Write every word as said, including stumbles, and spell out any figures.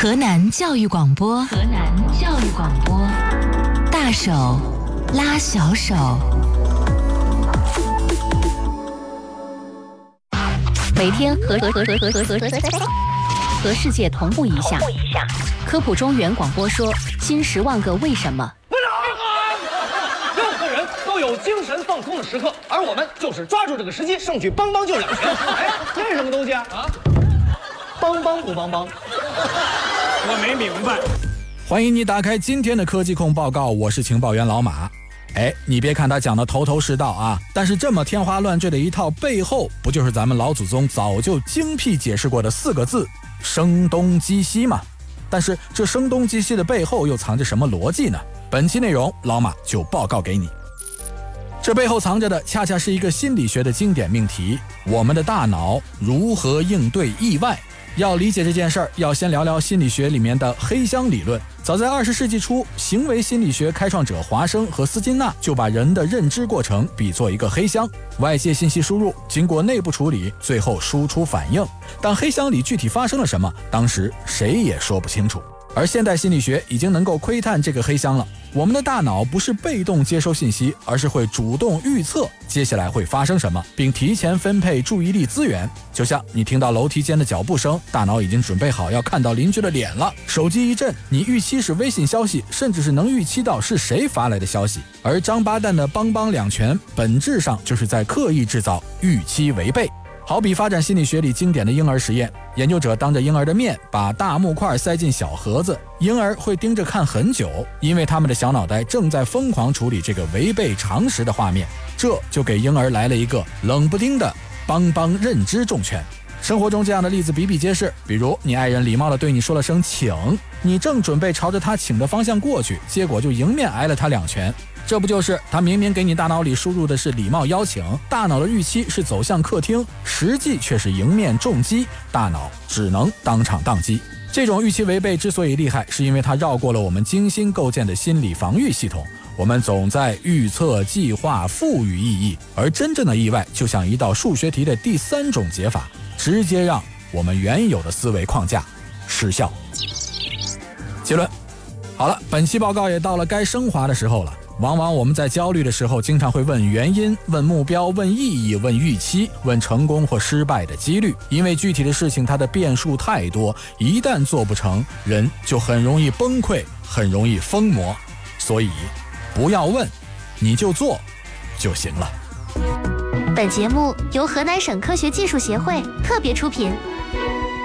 河南教育广播，河南教育广播，大手拉小手。每天和和和和和和和和世界同步一下。科普中原广播说：新十万个为什么。 不能！任何人都有精神放空的时刻，而我们就是抓住这个时机，上去邦邦就两拳。哎，这是什么东西啊？啊，邦邦不邦邦？ 我没明白。 欢迎你打开今天的科技控报告，我是情报员老马。哎，你别看他讲的头头是道啊，但是这么天花乱坠的一套背后，不就是咱们老祖宗早就精辟解释过的四个字——声东击西吗？但是这声东击西的背后又藏着什么逻辑呢？本期内容老马就报告给你。这背后藏着的恰恰是一个心理学的经典命题：我们的大脑如何应对意外。要理解这件事儿，要先聊聊心理学里面的黑箱理论。早在二十世纪初，行为心理学开创者华生和斯金纳就把人的认知过程比作一个黑箱，外界信息输入，经过内部处理，最后输出反应。但黑箱里具体发生了什么，当时谁也说不清楚。而现代心理学已经能够窥探这个黑箱了。我们的大脑不是被动接收信息，而是会主动预测接下来会发生什么，并提前分配注意力资源。就像你听到楼梯间的脚步声，大脑已经准备好要看到邻居的脸了，手机一震，你预期是微信消息，甚至是能预期到是谁发来的消息。而张八蛋的邦邦两拳，本质上就是在刻意制造预期违背。好比发展心理学里经典的婴儿实验，研究者当着婴儿的面把大木块塞进小盒子，婴儿会盯着看很久，因为他们的小脑袋正在疯狂处理这个违背常识的画面，这就给婴儿来了一个冷不丁的邦邦认知重拳。生活中这样的例子比比皆是，比如你爱人礼貌地对你说了声请，你正准备朝着他请的方向过去，结果就迎面挨了他两拳。这不就是他明明给你大脑里输入的是礼貌邀请，大脑的预期是走向客厅，实际却是迎面重击，大脑只能当场宕机。这种预期违背之所以厉害，是因为它绕过了我们精心构建的心理防御系统。我们总在预测、计划、赋予意义，而真正的意外就像一道数学题的第三种解法，直接让我们原有的思维框架失效。结论好了，本期报告也到了该升华的时候了。往往我们在焦虑的时候，经常会问原因、问目标、问意义、问预期、问成功或失败的几率，因为具体的事情它的变数太多，一旦做不成，人就很容易崩溃，很容易疯魔。所以不要问，你就做就行了。 本节目由河南省科学技术协会特别出品。